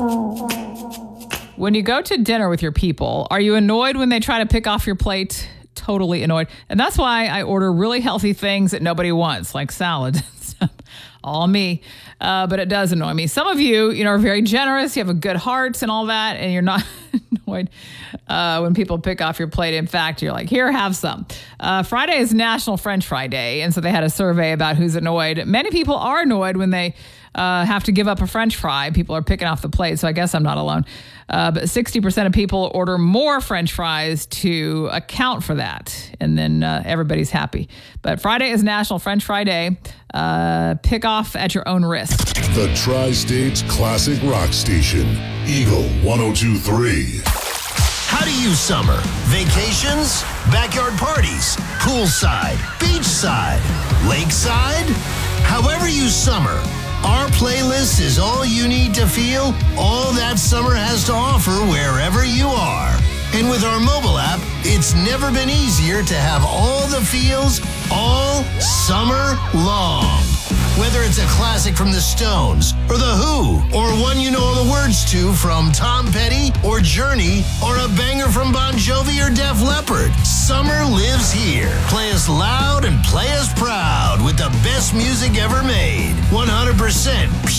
When you go to dinner with your people, are you annoyed when they try to pick off your plate? Totally annoyed. And that's why I order really healthy things that nobody wants, like salad. All me. But it does annoy me. Some of you, are very generous. You have a good heart and all that. And you're not annoyed when people pick off your plate. In fact, you're like, here, have some. Friday is National French Fry Day. And so they had a survey about who's annoyed. Many people are annoyed when they have to give up a French fry. People are picking off the plate. So I guess I'm not alone. But 60% of people order more French fries to account for that. And then everybody's happy. But Friday is National French Fry Day. Pick off at your own risk. The Tri-States Classic Rock Station, Eagle 102.3. How do you summer? Vacations? Backyard parties? Poolside? Beachside? Lakeside? However you summer, our playlist is all you need to feel all that summer has to offer wherever you are. And with our mobile app, it's never been easier to have all the feels all summer long. Whether it's a classic from the Stones or The Who, or one you know all the words to from Tom Petty or Journey, or a banger from Bon Jovi or Def Leppard, summer lives here. Play us loud and play us proud with the best music ever made. 100%